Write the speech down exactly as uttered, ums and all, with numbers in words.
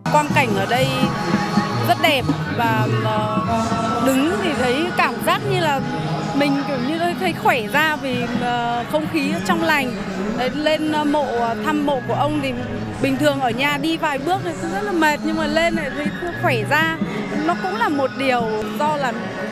Quang cảnh ở đây rất đẹp và đứng thì thấy cảm giác như là mình kiểu như thấy khỏe ra vì không khí trong lành. Đấy, lên mộ thăm mộ của ông thì bình thường ở nhà đi vài bước thì rất là mệt, nhưng mà lên này thấy khỏe ra. Nó cũng là một điều do là